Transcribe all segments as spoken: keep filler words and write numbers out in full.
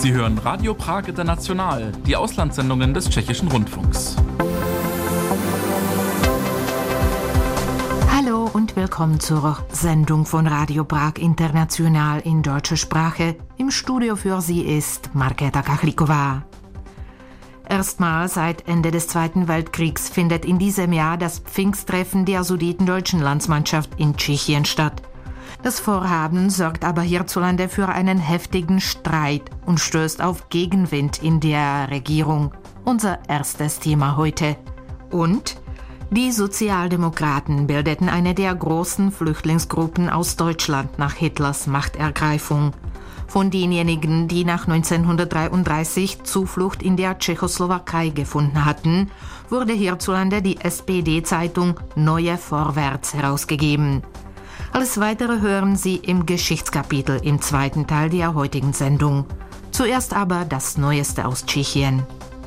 Sie hören Radio Prag International, die Auslandssendungen des Tschechischen Rundfunks. Hallo und willkommen zur Sendung von Radio Prag International in deutscher Sprache. Im Studio für Sie ist Markéta Kachlíková. Erstmals seit Ende des Zweiten Weltkriegs findet in diesem Jahr das Pfingsttreffen der sudetendeutschen Landsmannschaft in Tschechien statt. Das Vorhaben sorgt aber hierzulande für einen heftigen Streit und stößt auf Gegenwind in der Regierung. Unser erstes Thema heute. Und die Sozialdemokraten bildeten eine der großen Flüchtlingsgruppen aus Deutschland nach Hitlers Machtergreifung. Von denjenigen, die nach neunzehnhundertdreiunddreißig Zuflucht in der Tschechoslowakei gefunden hatten, wurde hierzulande die S P D-Zeitung Neue Vorwärts herausgegeben. Alles Weitere hören Sie im Geschichtskapitel im zweiten Teil der heutigen Sendung. Zuerst aber das Neueste aus Tschechien.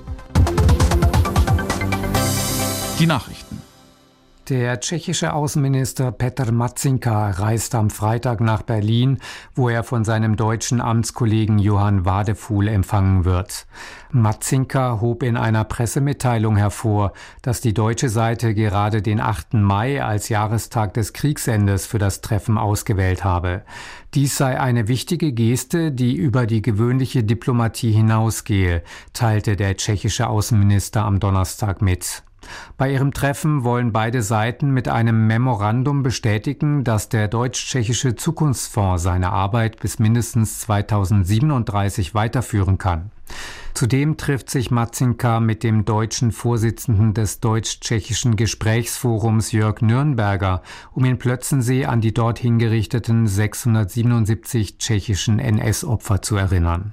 Die Nachrichten. Der tschechische Außenminister Petr Marcinka reist am Freitag nach Berlin, wo er von seinem deutschen Amtskollegen Johann Wadefuhl empfangen wird. Marcinka hob in einer Pressemitteilung hervor, dass die deutsche Seite gerade den achten Mai als Jahrestag des Kriegsendes für das Treffen ausgewählt habe. Dies sei eine wichtige Geste, die über die gewöhnliche Diplomatie hinausgehe, teilte der tschechische Außenminister am Donnerstag mit. Bei ihrem Treffen wollen beide Seiten mit einem Memorandum bestätigen, dass der deutsch-tschechische Zukunftsfonds seine Arbeit bis mindestens zweitausendsiebenunddreißig weiterführen kann. Zudem trifft sich Marcinka mit dem deutschen Vorsitzenden des deutsch-tschechischen Gesprächsforums Jörg Nürnberger, um in Plötzensee an die dort hingerichteten sechshundertsiebenundsiebzig tschechischen N S-Opfer zu erinnern.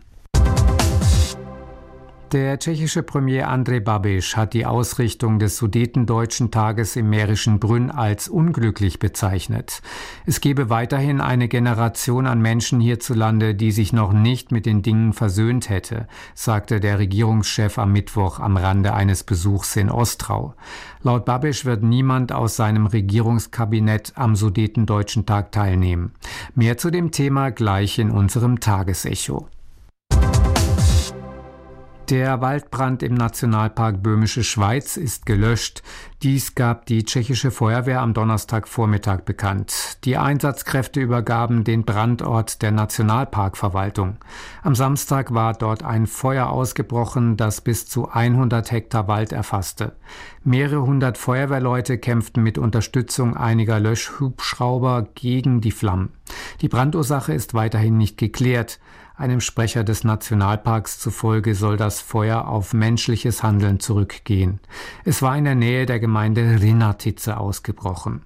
Der tschechische Premier Andrej Babiš hat die Ausrichtung des Sudetendeutschen Tages im Mährischen Brünn als unglücklich bezeichnet. Es gebe weiterhin eine Generation an Menschen hierzulande, die sich noch nicht mit den Dingen versöhnt hätte, sagte der Regierungschef am Mittwoch am Rande eines Besuchs in Ostrau. Laut Babiš wird niemand aus seinem Regierungskabinett am Sudetendeutschen Tag teilnehmen. Mehr zu dem Thema gleich in unserem Tagesecho. Der Waldbrand im Nationalpark Böhmische Schweiz ist gelöscht. Dies gab die tschechische Feuerwehr am Donnerstagvormittag bekannt. Die Einsatzkräfte übergaben den Brandort der Nationalparkverwaltung. Am Samstag war dort ein Feuer ausgebrochen, das bis zu hundert Hektar Wald erfasste. Mehrere hundert Feuerwehrleute kämpften mit Unterstützung einiger Löschhubschrauber gegen die Flammen. Die Brandursache ist weiterhin nicht geklärt. Einem Sprecher des Nationalparks zufolge soll das Feuer auf menschliches Handeln zurückgehen. Es war in der Nähe der Gemeinde Rinatice ausgebrochen.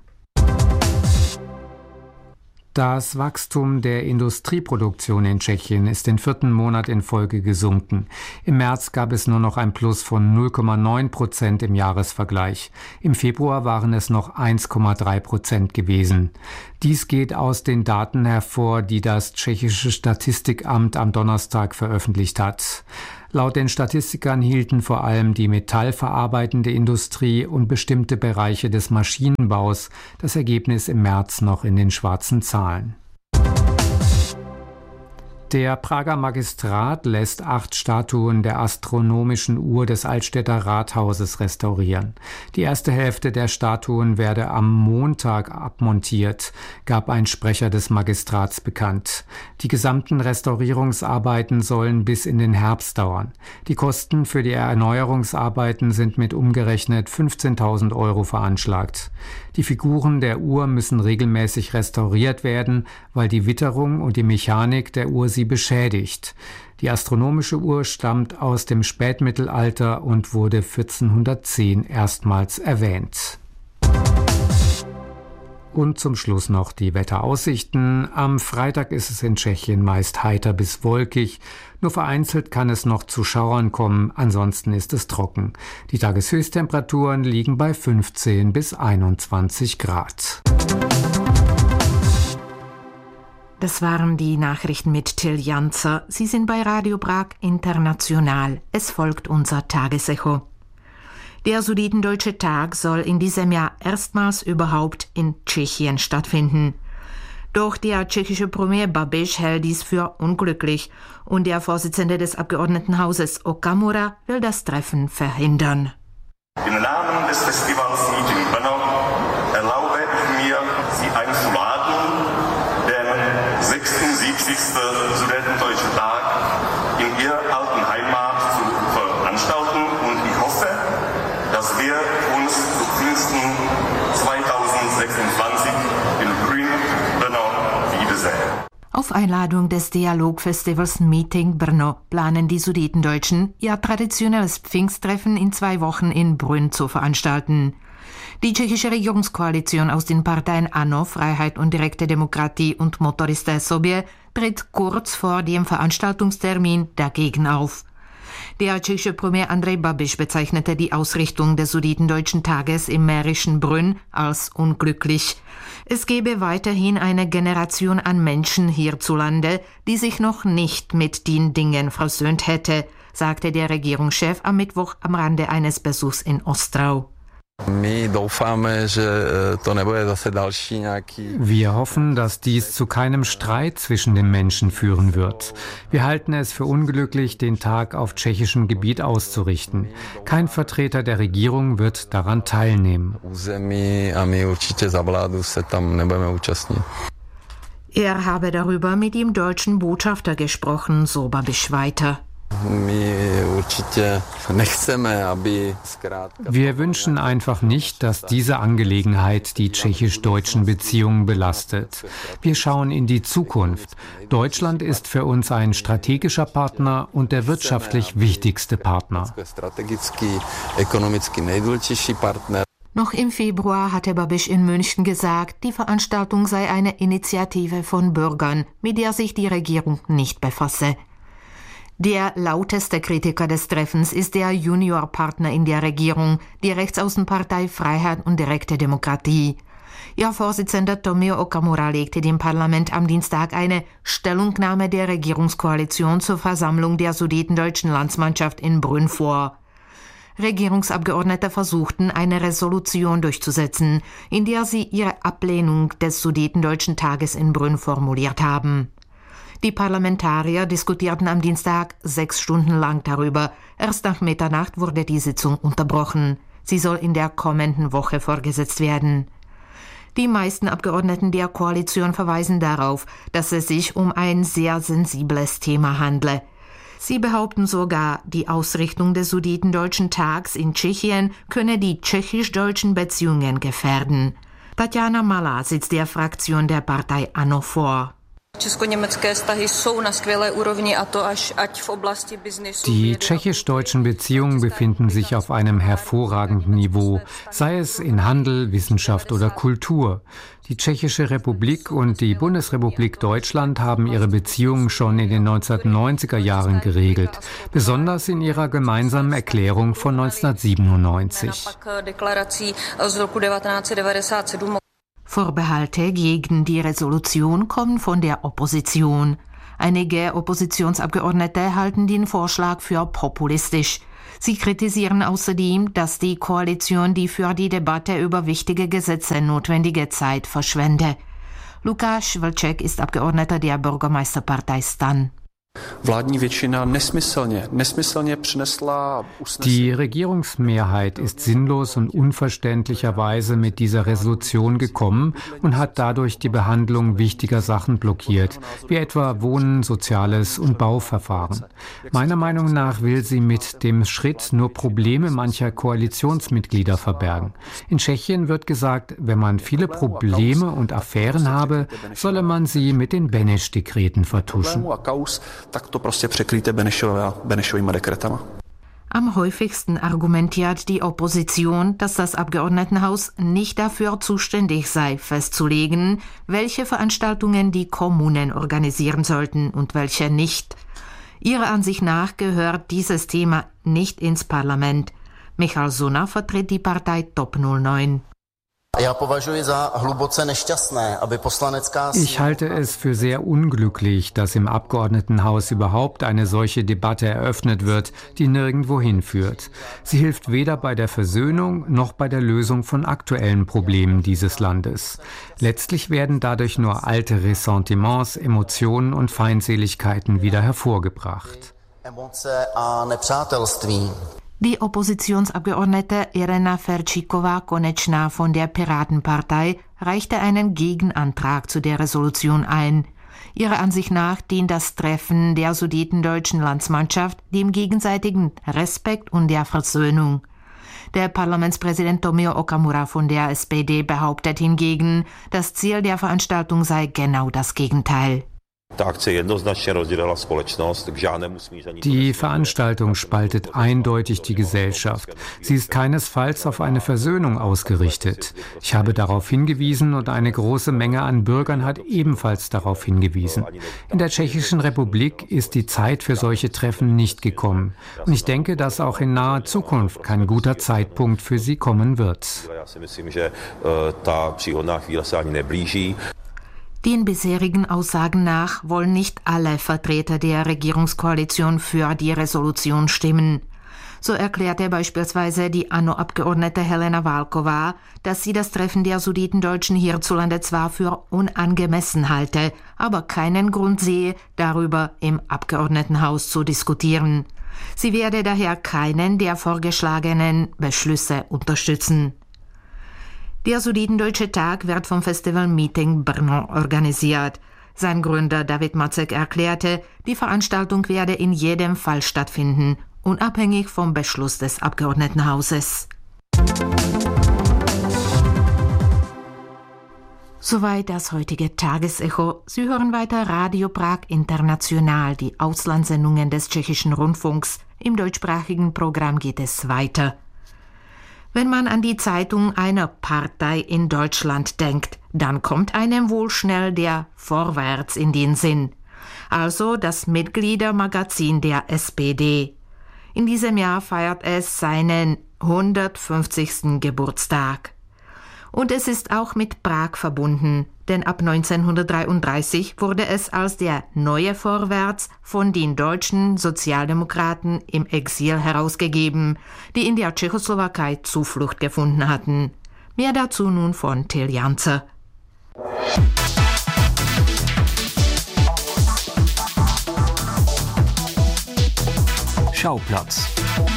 Das Wachstum der Industrieproduktion in Tschechien ist den vierten Monat in Folge gesunken. Im März gab es nur noch ein Plus von null Komma neun Prozent im Jahresvergleich. Im Februar waren es noch eins Komma drei Prozent gewesen. Dies geht aus den Daten hervor, die das tschechische Statistikamt am Donnerstag veröffentlicht hat. Laut den Statistikern hielten vor allem die metallverarbeitende Industrie und bestimmte Bereiche des Maschinenbaus das Ergebnis im März noch in den schwarzen Zahlen. Der Prager Magistrat lässt acht Statuen der astronomischen Uhr des Altstädter Rathauses restaurieren. Die erste Hälfte der Statuen werde am Montag abmontiert, gab ein Sprecher des Magistrats bekannt. Die gesamten Restaurierungsarbeiten sollen bis in den Herbst dauern. Die Kosten für die Erneuerungsarbeiten sind mit umgerechnet fünfzehntausend Euro veranschlagt. Die Figuren der Uhr müssen regelmäßig restauriert werden, weil die Witterung und die Mechanik der Uhr sie beschädigt. Die astronomische Uhr stammt aus dem Spätmittelalter und wurde vierzehnhundertzehn erstmals erwähnt. Und zum Schluss noch die Wetteraussichten. Am Freitag ist es in Tschechien meist heiter bis wolkig. Nur vereinzelt kann es noch zu Schauern kommen, ansonsten ist es trocken. Die Tageshöchsttemperaturen liegen bei fünfzehn bis einundzwanzig Grad. Das waren die Nachrichten mit Till Janzer. Sie sind bei Radio Prag International. Es folgt unser Tagesecho. Der Sudetendeutsche Tag soll in diesem Jahr erstmals überhaupt in Tschechien stattfinden. Doch der tschechische Premier Babiš hält dies für unglücklich und der Vorsitzende des Abgeordnetenhauses Okamura will das Treffen verhindern. Im Namen des Festivals Meeting Brno erlaube ich mir, Sie einzuladen, den sechsundsiebzigsten Sudetendeutschen Tag in Ihrer alten Heimat zu veranstalten und ich hoffe, dass wir uns zu Pfingsten zweitausendsechsundzwanzig in Brno wiedersehen. Auf Einladung des Dialogfestivals Meeting Brno planen die Sudetendeutschen, ihr traditionelles Pfingsttreffen in zwei Wochen in Brünn zu veranstalten. Die tschechische Regierungskoalition aus den Parteien ANO, Freiheit und direkte Demokratie und Motoristé Sobě tritt kurz vor dem Veranstaltungstermin dagegen auf. Der tschechische Premier Andrej Babiš bezeichnete die Ausrichtung des Sudetendeutschen Tages im mährischen Brünn als unglücklich. Es gebe weiterhin eine Generation an Menschen hierzulande, die sich noch nicht mit den Dingen versöhnt hätte, sagte der Regierungschef am Mittwoch am Rande eines Besuchs in Ostrau. Wir hoffen, dass dies zu keinem Streit zwischen den Menschen führen wird. Wir halten es für unglücklich, den Tag auf tschechischem Gebiet auszurichten. Kein Vertreter der Regierung wird daran teilnehmen. Er habe darüber mit dem deutschen Botschafter gesprochen, so Babiš weiter. Wir wünschen einfach nicht, dass diese Angelegenheit die tschechisch-deutschen Beziehungen belastet. Wir schauen in die Zukunft. Deutschland ist für uns ein strategischer Partner und der wirtschaftlich wichtigste Partner. Noch im Februar hatte Babiš in München gesagt, die Veranstaltung sei eine Initiative von Bürgern, mit der sich die Regierung nicht befasse. Der lauteste Kritiker des Treffens ist der Juniorpartner in der Regierung, die Rechtsaußenpartei Freiheit und direkte Demokratie. Ihr Vorsitzender Tomio Okamura legte dem Parlament am Dienstag eine Stellungnahme der Regierungskoalition zur Versammlung der Sudetendeutschen Landsmannschaft in Brünn vor. Regierungsabgeordnete versuchten, eine Resolution durchzusetzen, in der sie ihre Ablehnung des Sudetendeutschen Tages in Brünn formuliert haben. Die Parlamentarier diskutierten am Dienstag sechs Stunden lang darüber. Erst nach Mitternacht wurde die Sitzung unterbrochen. Sie soll in der kommenden Woche fortgesetzt werden. Die meisten Abgeordneten der Koalition verweisen darauf, dass es sich um ein sehr sensibles Thema handle. Sie behaupten sogar, die Ausrichtung des Sudetendeutschen Tags in Tschechien könne die tschechisch-deutschen Beziehungen gefährden. Tatjana Malá sitzt der Fraktion der Partei ANO vor. Die tschechisch-deutschen Beziehungen befinden sich auf einem hervorragenden Niveau, sei es in Handel, Wissenschaft oder Kultur. Die Tschechische Republik und die Bundesrepublik Deutschland haben ihre Beziehungen schon in den neunzehnhundertneunziger Jahren geregelt, besonders in ihrer gemeinsamen Erklärung von neunzehnhundertsiebenundneunzig. Vorbehalte gegen die Resolution kommen von der Opposition. Einige Oppositionsabgeordnete halten den Vorschlag für populistisch. Sie kritisieren außerdem, dass die Koalition die für die Debatte über wichtige Gesetze notwendige Zeit verschwende. Lukáš Vlček ist Abgeordneter der Bürgermeisterpartei Stan. Die Regierungsmehrheit ist sinnlos und unverständlicherweise mit dieser Resolution gekommen und hat dadurch die Behandlung wichtiger Sachen blockiert, wie etwa Wohnen, Soziales und Bauverfahren. Meiner Meinung nach will sie mit dem Schritt nur Probleme mancher Koalitionsmitglieder verbergen. In Tschechien wird gesagt, wenn man viele Probleme und Affären habe, solle man sie mit den Beneš-Dekreten vertuschen. Tak to prostě překrýte Benešovými dekretama. Am häufigsten argumentiert die Opposition, dass das Abgeordnetenhaus nicht dafür zuständig sei, festzulegen, welche Veranstaltungen die Kommunen organisieren sollten und welche nicht. Ihrer Ansicht nach gehört dieses Thema nicht ins Parlament. Michal Zuna vertritt die Partei Top null neun. Ich halte es für sehr unglücklich, dass im Abgeordnetenhaus überhaupt eine solche Debatte eröffnet wird, die nirgendwo hinführt. Sie hilft weder bei der Versöhnung noch bei der Lösung von aktuellen Problemen dieses Landes. Letztlich werden dadurch nur alte Ressentiments, Emotionen und Feindseligkeiten wieder hervorgebracht. Die Oppositionsabgeordnete Irena Ferčíková-Konečná von der Piratenpartei reichte einen Gegenantrag zu der Resolution ein. Ihrer Ansicht nach dient das Treffen der sudetendeutschen Landsmannschaft dem gegenseitigen Respekt und der Versöhnung. Der Parlamentspräsident Tomio Okamura von der S P D behauptet hingegen, das Ziel der Veranstaltung sei genau das Gegenteil. Die Veranstaltung spaltet eindeutig die Gesellschaft. Sie ist keinesfalls auf eine Versöhnung ausgerichtet. Ich habe darauf hingewiesen und eine große Menge an Bürgern hat ebenfalls darauf hingewiesen. In der Tschechischen Republik ist die Zeit für solche Treffen nicht gekommen. Und ich denke, dass auch in naher Zukunft kein guter Zeitpunkt für sie kommen wird. Den bisherigen Aussagen nach wollen nicht alle Vertreter der Regierungskoalition für die Resolution stimmen. So erklärte beispielsweise die A N O-Abgeordnete Helena Válková, dass sie das Treffen der Sudetendeutschen hierzulande zwar für unangemessen halte, aber keinen Grund sehe, darüber im Abgeordnetenhaus zu diskutieren. Sie werde daher keinen der vorgeschlagenen Beschlüsse unterstützen. Der Sudetendeutsche Tag wird vom Festival Meeting Brno organisiert. Sein Gründer David Macek erklärte, die Veranstaltung werde in jedem Fall stattfinden, unabhängig vom Beschluss des Abgeordnetenhauses. Soweit das heutige Tagesecho. Sie hören weiter Radio Prag International, die Auslandssendungen des Tschechischen Rundfunks. Im deutschsprachigen Programm geht es weiter. Wenn man an die Zeitung einer Partei in Deutschland denkt, dann kommt einem wohl schnell der Vorwärts in den Sinn. Also das Mitgliedermagazin der S P D. In diesem Jahr feiert es seinen hundertfünfzigsten Geburtstag. Und es ist auch mit Prag verbunden, denn ab neunzehnhundertdreiunddreißig wurde es als der neue Vorwärts von den deutschen Sozialdemokraten im Exil herausgegeben, die in der Tschechoslowakei Zuflucht gefunden hatten. Mehr dazu nun von Till Janzer. Schauplatz.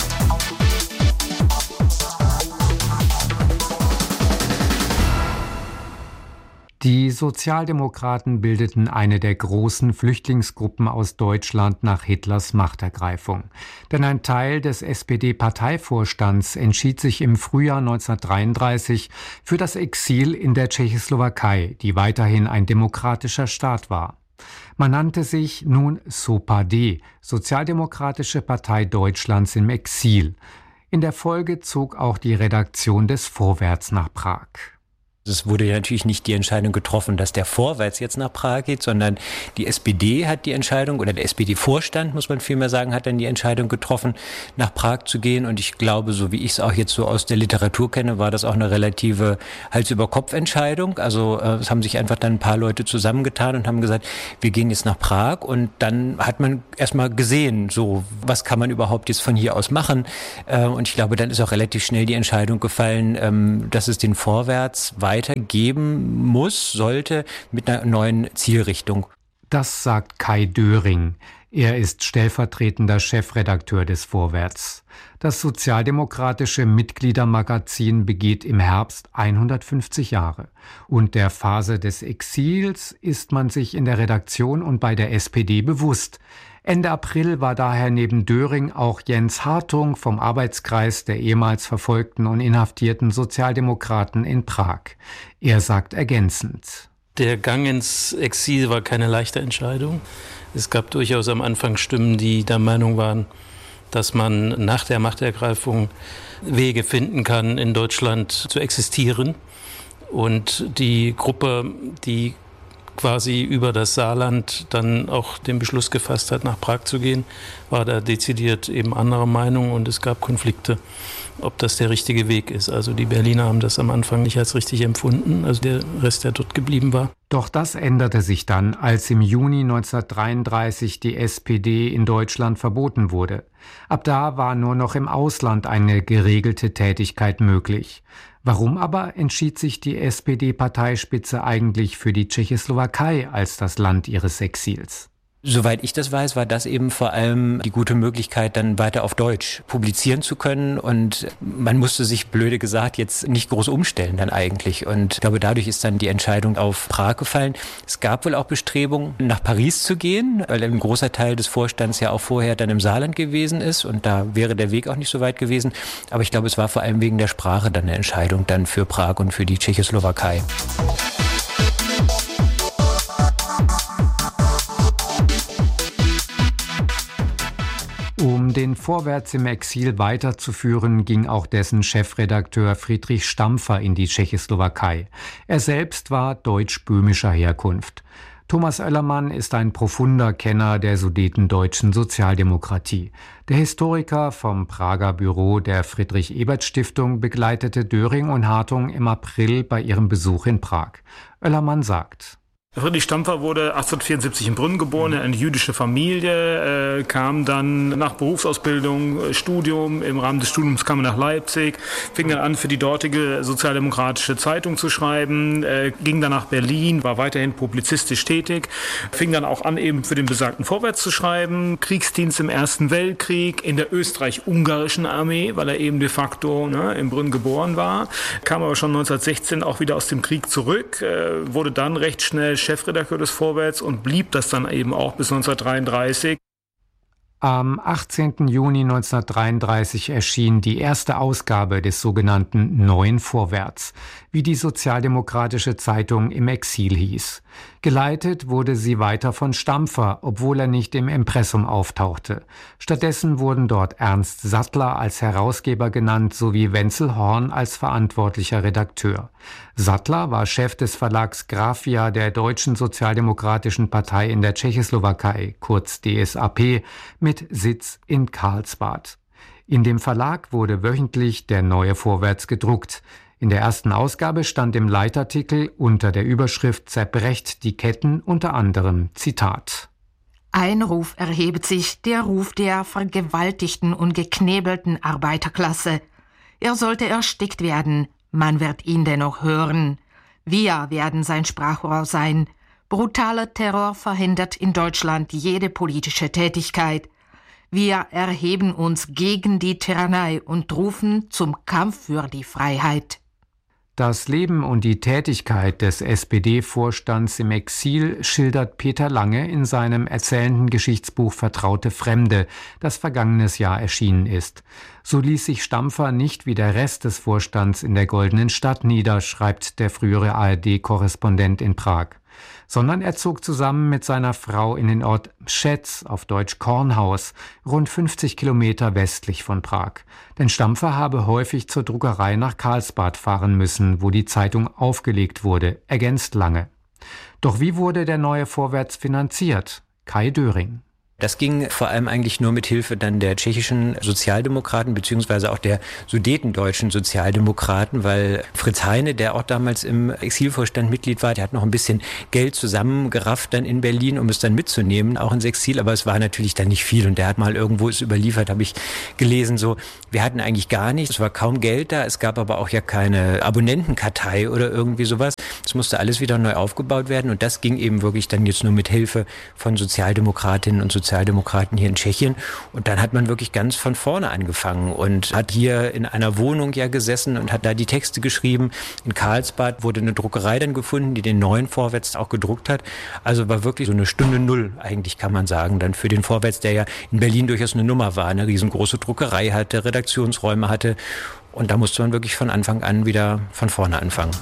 Die Sozialdemokraten bildeten eine der großen Flüchtlingsgruppen aus Deutschland nach Hitlers Machtergreifung. Denn ein Teil des S P D-Parteivorstands entschied sich im Frühjahr neunzehnhundertdreiunddreißig für das Exil in der Tschechoslowakei, die weiterhin ein demokratischer Staat war. Man nannte sich nun S O P A D, Sozialdemokratische Partei Deutschlands im Exil. In der Folge zog auch die Redaktion des Vorwärts nach Prag. Es wurde ja natürlich nicht die Entscheidung getroffen, dass der Vorwärts jetzt nach Prag geht, sondern die S P D hat die Entscheidung, oder der S P D-Vorstand, muss man vielmehr sagen, hat dann die Entscheidung getroffen, nach Prag zu gehen. Und ich glaube, so wie ich es auch jetzt so aus der Literatur kenne, war das auch eine relative Hals-über-Kopf-Entscheidung. Also äh, es haben sich einfach dann ein paar Leute zusammengetan und haben gesagt, wir gehen jetzt nach Prag. Und dann hat man erstmal gesehen, so was kann man überhaupt jetzt von hier aus machen. Äh, und ich glaube, dann ist auch relativ schnell die Entscheidung gefallen, ähm, dass es den Vorwärts weitergeben muss, sollte, mit einer neuen Zielrichtung. Das sagt Kai Döring. Er ist stellvertretender Chefredakteur des Vorwärts. Das sozialdemokratische Mitgliedermagazin begeht im Herbst hundertfünfzig Jahre. Und der Phase des Exils ist man sich in der Redaktion und bei der S P D bewusst. Ende April war daher neben Döring auch Jens Hartung vom Arbeitskreis der ehemals verfolgten und inhaftierten Sozialdemokraten in Prag. Er sagt ergänzend: Der Gang ins Exil war keine leichte Entscheidung. Es gab durchaus am Anfang Stimmen, die der Meinung waren, dass man nach der Machtergreifung Wege finden kann, in Deutschland zu existieren. Und die Gruppe, die quasi über das Saarland dann auch den Beschluss gefasst hat, nach Prag zu gehen, war da dezidiert eben anderer Meinung und es gab Konflikte, ob das der richtige Weg ist. Also die Berliner haben das am Anfang nicht als richtig empfunden, also der Rest, der dort geblieben war. Doch das änderte sich dann, als im Juni neunzehnhundertdreiunddreißig die S P D in Deutschland verboten wurde. Ab da war nur noch im Ausland eine geregelte Tätigkeit möglich. Warum aber entschied sich die S P D-Parteispitze eigentlich für die Tschechoslowakei als das Land ihres Exils? Soweit ich das weiß, war das eben vor allem die gute Möglichkeit, dann weiter auf Deutsch publizieren zu können. Und man musste sich, blöde gesagt, jetzt nicht groß umstellen dann eigentlich. Und ich glaube, dadurch ist dann die Entscheidung auf Prag gefallen. Es gab wohl auch Bestrebungen, nach Paris zu gehen, weil ein großer Teil des Vorstands ja auch vorher dann im Saarland gewesen ist. Und da wäre der Weg auch nicht so weit gewesen. Aber ich glaube, es war vor allem wegen der Sprache dann eine Entscheidung dann für Prag und für die Tschechoslowakei. Um den Vorwärts im Exil weiterzuführen, ging auch dessen Chefredakteur Friedrich Stampfer in die Tschechoslowakei. Er selbst war deutsch-böhmischer Herkunft. Thomas Oellermann ist ein profunder Kenner der sudetendeutschen Sozialdemokratie. Der Historiker vom Prager Büro der Friedrich-Ebert-Stiftung begleitete Döring und Hartung im April bei ihrem Besuch in Prag. Oellermann sagt: Friedrich Stampfer wurde achtzehnhundertvierundsiebzig in Brünn geboren, in eine jüdische Familie, äh, kam dann nach Berufsausbildung, Studium, im Rahmen des Studiums kam er nach Leipzig, fing dann an, für die dortige sozialdemokratische Zeitung zu schreiben, äh, ging dann nach Berlin, war weiterhin publizistisch tätig, fing dann auch an, eben für den besagten Vorwärts zu schreiben, Kriegsdienst im Ersten Weltkrieg, in der österreich-ungarischen Armee, weil er eben de facto ne, in Brünn geboren war, kam aber schon neunzehnhundertsechzehn auch wieder aus dem Krieg zurück, äh, wurde dann recht schnell Chefredakteur des Vorwärts und blieb das dann eben auch bis neunzehnhundertdreiunddreißig. Am achtzehnten Juni neunzehnhundertdreiunddreißig erschien die erste Ausgabe des sogenannten Neuen Vorwärts, wie die sozialdemokratische Zeitung im Exil hieß. Geleitet wurde sie weiter von Stampfer, obwohl er nicht im Impressum auftauchte. Stattdessen wurden dort Ernst Sattler als Herausgeber genannt sowie Wenzel Horn als verantwortlicher Redakteur. Sattler war Chef des Verlags Grafia der Deutschen Sozialdemokratischen Partei in der Tschechoslowakei, kurz D S A P, mit Sitz in Karlsbad. In dem Verlag wurde wöchentlich der Neue Vorwärts gedruckt. In der ersten Ausgabe stand im Leitartikel unter der Überschrift Zerbrecht die Ketten unter anderem Zitat: Ein Ruf erhebt sich, der Ruf der vergewaltigten und geknebelten Arbeiterklasse. Er sollte erstickt werden, man wird ihn dennoch hören. Wir werden sein Sprachrohr sein. Brutaler Terror verhindert in Deutschland jede politische Tätigkeit. Wir erheben uns gegen die Tyrannei und rufen zum Kampf für die Freiheit. Das Leben und die Tätigkeit des S P D-Vorstands im Exil schildert Peter Lange in seinem erzählenden Geschichtsbuch Vertraute Fremde, das vergangenes Jahr erschienen ist. So ließ sich Stampfer nicht wie der Rest des Vorstands in der Goldenen Stadt nieder, schreibt der frühere A R D-Korrespondent in Prag, sondern er zog zusammen mit seiner Frau in den Ort Mschetz, auf Deutsch Kornhaus, rund fünfzig Kilometer westlich von Prag. Denn Stampfer habe häufig zur Druckerei nach Karlsbad fahren müssen, wo die Zeitung aufgelegt wurde, ergänzt Lange. Doch wie wurde der Neue Vorwärts finanziert? Kai Döring. Das ging vor allem eigentlich nur mit Hilfe dann der tschechischen Sozialdemokraten beziehungsweise auch der sudetendeutschen Sozialdemokraten, weil Fritz Heine, der auch damals im Exilvorstand Mitglied war, der hat noch ein bisschen Geld zusammengerafft dann in Berlin, um es dann mitzunehmen, auch ins Exil, aber es war natürlich dann nicht viel und der hat mal irgendwo es überliefert, habe ich gelesen, so, wir hatten eigentlich gar nichts, es war kaum Geld da, es gab aber auch ja keine Abonnentenkartei oder irgendwie sowas, es musste alles wieder neu aufgebaut werden und das ging eben wirklich dann jetzt nur mit Hilfe von Sozialdemokratinnen und Sozialdemokraten Sozialdemokraten hier in Tschechien. Und dann hat man wirklich ganz von vorne angefangen und hat hier in einer Wohnung ja gesessen und hat da die Texte geschrieben. In Karlsbad wurde eine Druckerei dann gefunden, die den Neuen Vorwärts auch gedruckt hat. Also war wirklich so eine Stunde Null, eigentlich kann man sagen, dann für den Vorwärts, der ja in Berlin durchaus eine Nummer war, eine riesengroße Druckerei hatte, Redaktionsräume hatte. Und da musste man wirklich von Anfang an wieder von vorne anfangen.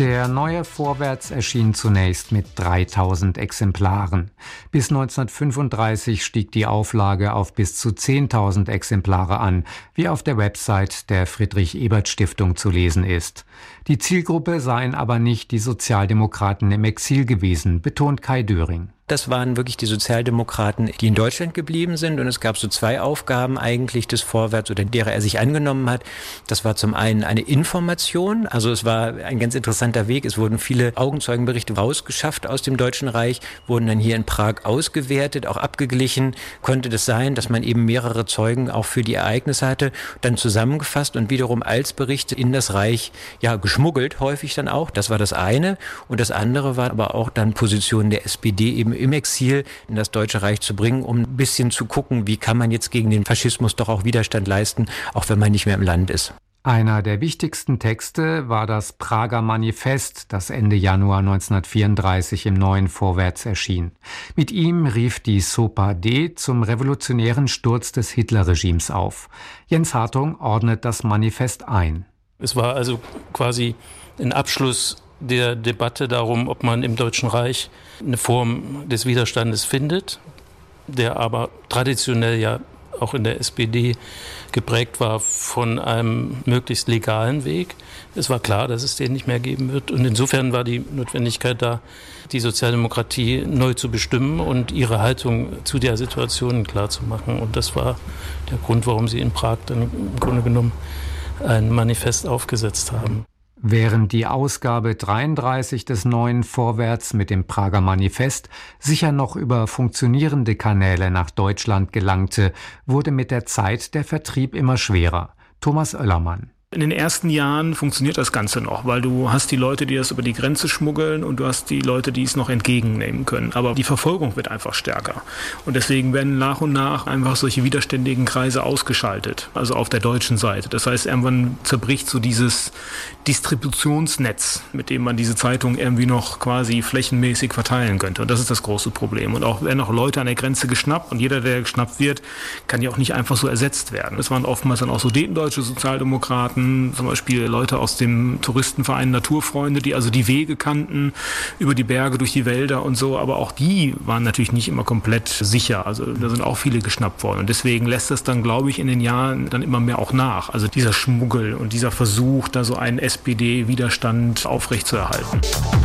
Der neue Vorwärts erschien zunächst mit dreitausend Exemplaren. Bis neunzehnhundertfünfunddreißig stieg die Auflage auf bis zu zehntausend Exemplare an, wie auf der Website der Friedrich-Ebert-Stiftung zu lesen ist. Die Zielgruppe seien aber nicht die Sozialdemokraten im Exil gewesen, betont Kai Döring. Das waren wirklich die Sozialdemokraten, die in Deutschland geblieben sind. Und es gab so zwei Aufgaben eigentlich des Vorwärts, oder derer er sich angenommen hat. Das war zum einen eine Information. Also es war ein ganz interessanter Weg. Es wurden viele Augenzeugenberichte rausgeschafft aus dem Deutschen Reich, wurden dann hier in Prag ausgewertet, auch abgeglichen. Konnte das sein, dass man eben mehrere Zeugen auch für die Ereignisse hatte, dann zusammengefasst und wiederum als Berichte in das Reich ja geschmuggelt, häufig dann auch. Das war das eine. Und das andere war aber auch dann Positionen der S P D eben im Exil in das Deutsche Reich zu bringen, um ein bisschen zu gucken, wie kann man jetzt gegen den Faschismus doch auch Widerstand leisten, auch wenn man nicht mehr im Land ist. Einer der wichtigsten Texte war das Prager Manifest, das Ende Januar neunzehnhundertvierunddreißig im Neuen Vorwärts erschien. Mit ihm rief die S O P A D zum revolutionären Sturz des Hitlerregimes auf. Jens Hartung ordnet das Manifest ein. Es war also quasi ein Abschluss der Debatte darum, ob man im Deutschen Reich eine Form des Widerstandes findet, der aber traditionell ja auch in der S P D geprägt war von einem möglichst legalen Weg. Es war klar, dass es den nicht mehr geben wird. Und insofern war die Notwendigkeit da, die Sozialdemokratie neu zu bestimmen und ihre Haltung zu der Situation klar zu machen. Und das war der Grund, warum sie in Prag dann im Grunde genommen ein Manifest aufgesetzt haben. Während die Ausgabe dreiunddreißig des Neuen Vorwärts mit dem Prager Manifest sicher noch über funktionierende Kanäle nach Deutschland gelangte, wurde mit der Zeit der Vertrieb immer schwerer. Thomas Oellermann. In den ersten Jahren funktioniert das Ganze noch, weil du hast die Leute, die das über die Grenze schmuggeln, und du hast die Leute, die es noch entgegennehmen können. Aber die Verfolgung wird einfach stärker. Und deswegen werden nach und nach einfach solche widerständigen Kreise ausgeschaltet, also auf der deutschen Seite. Das heißt, irgendwann zerbricht so dieses Distributionsnetz, mit dem man diese Zeitung irgendwie noch quasi flächenmäßig verteilen könnte. Und das ist das große Problem. Und auch werden auch Leute an der Grenze geschnappt, und jeder, der geschnappt wird, kann ja auch nicht einfach so ersetzt werden. Das waren oftmals dann auch sudetendeutsche Sozialdemokraten, zum Beispiel Leute aus dem Touristenverein Naturfreunde, die also die Wege kannten, über die Berge, durch die Wälder und so, aber auch die waren natürlich nicht immer komplett sicher. Also da sind auch viele geschnappt worden. Und deswegen lässt das dann, glaube ich, in den Jahren dann immer mehr auch nach. Also dieser Schmuggel und dieser Versuch, da so einen S P D-Widerstand aufrechtzuerhalten.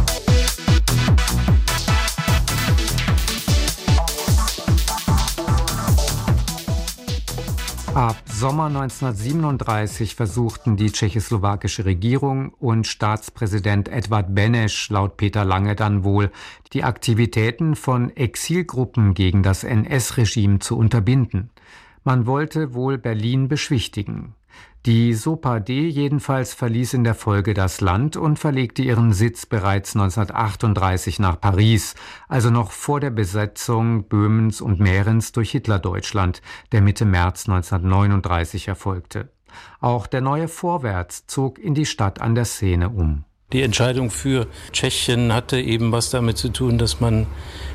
Ab Sommer neunzehnhundertsiebenunddreißig versuchten die tschechoslowakische Regierung und Staatspräsident Edvard Beneš laut Peter Lange dann wohl, die Aktivitäten von Exilgruppen gegen das N S-Regime zu unterbinden. Man wollte wohl Berlin beschwichtigen. Die S O P A D jedenfalls verließ in der Folge das Land und verlegte ihren Sitz bereits neunzehnhundertachtunddreißig nach Paris, also noch vor der Besetzung Böhmens und Mährens durch Hitlerdeutschland, der Mitte März neunzehnhundertneununddreißig erfolgte. Auch der Neue Vorwärts zog in die Stadt an der Seine um. Die Entscheidung für Tschechien hatte eben was damit zu tun, dass man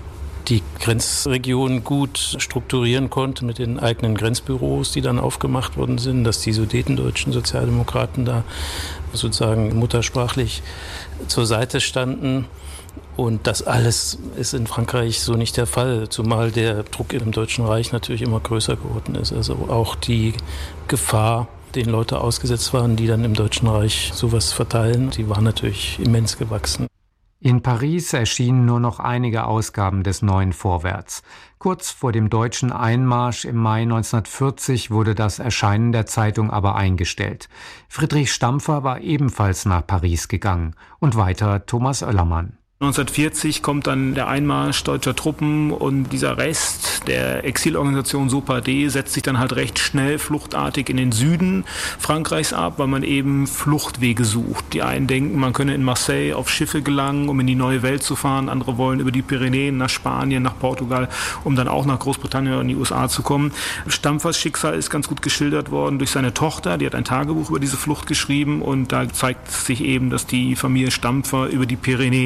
die Grenzregion gut strukturieren konnte mit den eigenen Grenzbüros, die dann aufgemacht worden sind, dass die sudetendeutschen Sozialdemokraten da sozusagen muttersprachlich zur Seite standen. Und das alles ist in Frankreich so nicht der Fall, zumal der Druck im Deutschen Reich natürlich immer größer geworden ist. Also auch die Gefahr, den Leute ausgesetzt waren, die dann im Deutschen Reich sowas verteilen, die war natürlich immens gewachsen. In Paris erschienen nur noch einige Ausgaben des Neuen Vorwärts. Kurz vor dem deutschen Einmarsch im Mai neunzehnhundertvierzig wurde das Erscheinen der Zeitung aber eingestellt. Friedrich Stampfer war ebenfalls nach Paris gegangen. Und weiter Thomas Oellermann. neunzehnhundertvierzig kommt dann der Einmarsch deutscher Truppen, und dieser Rest der Exilorganisation S O P A D setzt sich dann halt recht schnell fluchtartig in den Süden Frankreichs ab, weil man eben Fluchtwege sucht. Die einen denken, man könne in Marseille auf Schiffe gelangen, um in die neue Welt zu fahren. Andere wollen über die Pyrenäen nach Spanien, nach Portugal, um dann auch nach Großbritannien und die U S A zu kommen. Stampfers Schicksal ist ganz gut geschildert worden durch seine Tochter. Die hat ein Tagebuch über diese Flucht geschrieben, und da zeigt sich eben, dass die Familie Stampfer über die Pyrenäen gegangen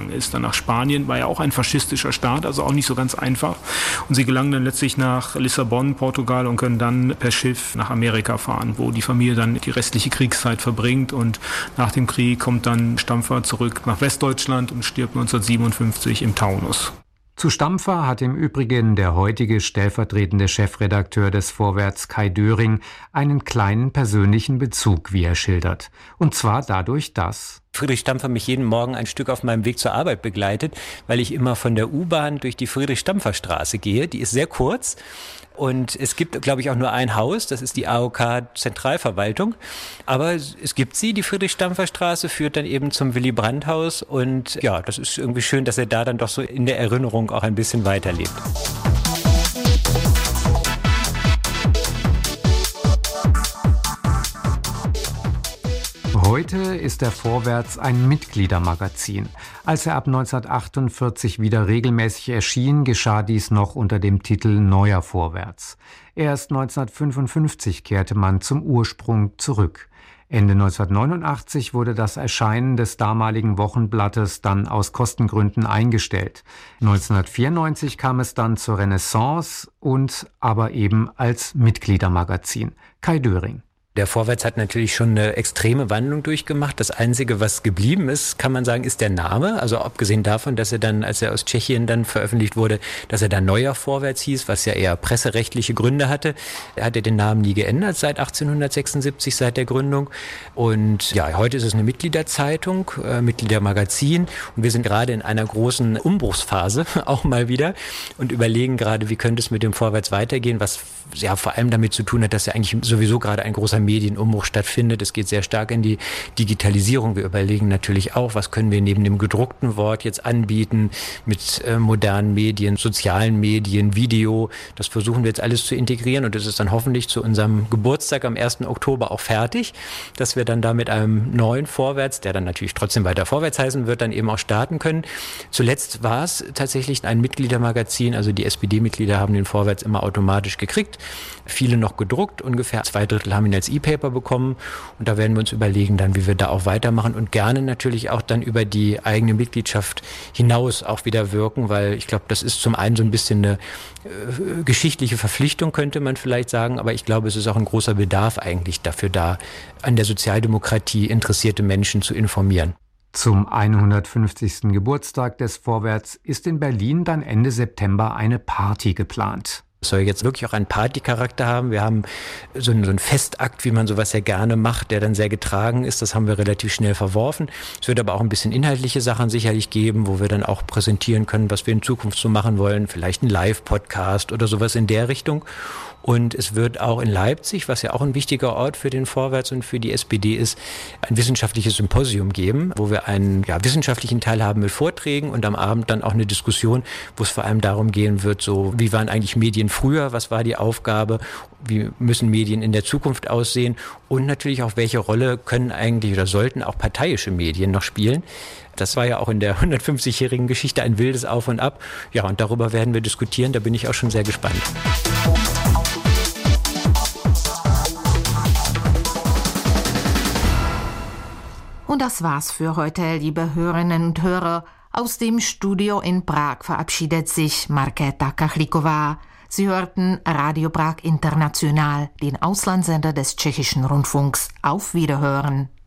gegangen ist. Dann nach Spanien, war ja auch ein faschistischer Staat, also auch nicht so ganz einfach. Und sie gelangen dann letztlich nach Lissabon, Portugal und können dann per Schiff nach Amerika fahren, wo die Familie dann die restliche Kriegszeit verbringt. Und nach dem Krieg kommt dann Stampfer zurück nach Westdeutschland und stirbt neunzehnhundertsiebenundfünfzig im Taunus. Zu Stampfer hat im Übrigen der heutige stellvertretende Chefredakteur des Vorwärts Kai Döring einen kleinen persönlichen Bezug, wie er schildert. Und zwar dadurch, dass Friedrich Stampfer mich jeden Morgen ein Stück auf meinem Weg zur Arbeit begleitet, weil ich immer von der U-Bahn durch die Friedrich-Stampfer-Straße gehe. Die ist sehr kurz. Und es gibt, glaube ich, auch nur ein Haus, das ist die A O K-Zentralverwaltung. Aber es gibt sie, die Friedrich-Stampfer-Straße, führt dann eben zum Willy-Brandt-Haus. Und ja, das ist irgendwie schön, dass er da dann doch so in der Erinnerung auch ein bisschen weiterlebt. Heute ist der Vorwärts ein Mitgliedermagazin. Als er ab neunzehnhundertachtundvierzig wieder regelmäßig erschien, geschah dies noch unter dem Titel Neuer Vorwärts. Erst neunzehnhundertfünfundfünfzig kehrte man zum Ursprung zurück. Ende neunzehnhundertneunundachtzig wurde das Erscheinen des damaligen Wochenblattes dann aus Kostengründen eingestellt. neunzehnhundertvierundneunzig kam es dann zur Renaissance und aber eben als Mitgliedermagazin. Kai Döring. Der Vorwärts hat natürlich schon eine extreme Wandlung durchgemacht. Das Einzige, was geblieben ist, kann man sagen, ist der Name. Also abgesehen davon, dass er dann, als er aus Tschechien dann veröffentlicht wurde, dass er dann Neuer Vorwärts hieß, was ja eher presserechtliche Gründe hatte. Er hatte den Namen nie geändert seit achtzehnhundertsechsundsiebzig, seit der Gründung. Und ja, heute ist es eine Mitgliederzeitung, äh, Mitgliedermagazin. Und wir sind gerade in einer großen Umbruchsphase, auch mal wieder, und überlegen gerade, wie könnte es mit dem Vorwärts weitergehen, was ja vor allem damit zu tun hat, dass ja eigentlich sowieso gerade ein großer Medienumbruch stattfindet. Es geht sehr stark in die Digitalisierung. Wir überlegen natürlich auch, was können wir neben dem gedruckten Wort jetzt anbieten mit äh, modernen Medien, sozialen Medien, Video. Das versuchen wir jetzt alles zu integrieren und das ist dann hoffentlich zu unserem Geburtstag am ersten Oktober auch fertig, dass wir dann da mit einem neuen Vorwärts, der dann natürlich trotzdem weiter Vorwärts heißen wird, dann eben auch starten können. Zuletzt war es tatsächlich ein Mitgliedermagazin, also die S P D-Mitglieder haben den Vorwärts immer automatisch gekriegt. Viele noch gedruckt, ungefähr zwei Drittel haben ihn als E-Paper bekommen und da werden wir uns überlegen dann, wie wir da auch weitermachen und gerne natürlich auch dann über die eigene Mitgliedschaft hinaus auch wieder wirken, weil ich glaube, das ist zum einen so ein bisschen eine äh, geschichtliche Verpflichtung, könnte man vielleicht sagen, aber ich glaube, es ist auch ein großer Bedarf eigentlich dafür da, an der Sozialdemokratie interessierte Menschen zu informieren. Zum hundertfünfzigsten Geburtstag des Vorwärts ist in Berlin dann Ende September eine Party geplant. Es soll jetzt wirklich auch einen Partycharakter haben. Wir haben so einen, so einen Festakt, wie man sowas ja gerne macht, der dann sehr getragen ist. Das haben wir relativ schnell verworfen. Es wird aber auch ein bisschen inhaltliche Sachen sicherlich geben, wo wir dann auch präsentieren können, was wir in Zukunft so machen wollen. Vielleicht ein Live-Podcast oder sowas in der Richtung. Und es wird auch in Leipzig, was ja auch ein wichtiger Ort für den Vorwärts und für die S P D ist, ein wissenschaftliches Symposium geben, wo wir einen ja, wissenschaftlichen Teil haben mit Vorträgen und am Abend dann auch eine Diskussion, wo es vor allem darum gehen wird, so wie waren eigentlich Medien früher, was war die Aufgabe, wie müssen Medien in der Zukunft aussehen und natürlich auch, welche Rolle können eigentlich oder sollten auch parteiische Medien noch spielen. Das war ja auch in der hundertfünfzigjährigen Geschichte ein wildes Auf und Ab. Ja, und darüber werden wir diskutieren, da bin ich auch schon sehr gespannt. Und das war's für heute, liebe Hörerinnen und Hörer. Aus dem Studio in Prag verabschiedet sich Markéta Kachlíková. Sie hörten Radio Prag International, den Auslandssender des Tschechischen Rundfunks. Auf Wiederhören.